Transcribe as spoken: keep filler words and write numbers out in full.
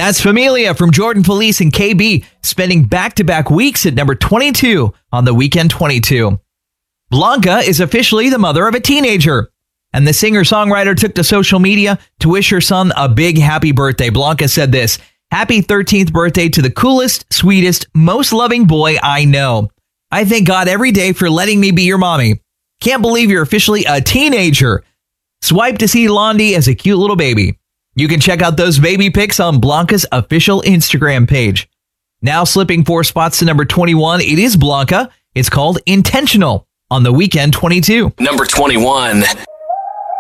That's Familia from Jordan Felice and K B, spending back-to-back weeks at number twenty-two on the Weekend twenty-two. Blanca is officially the mother of a teenager, and the singer-songwriter took to social media to wish her son a big happy birthday. Blanca said this: "Happy thirteenth birthday to the coolest, sweetest, most loving boy I know. I thank God every day for letting me be your mommy. Can't believe you're officially a teenager. Swipe to see Londi as a cute little baby." You can check out those baby pics on Blanca's official Instagram page. Now slipping four spots to number twenty-one, it is Blanca. It's called Intentional on the Weekend twenty-two. Number twenty-one.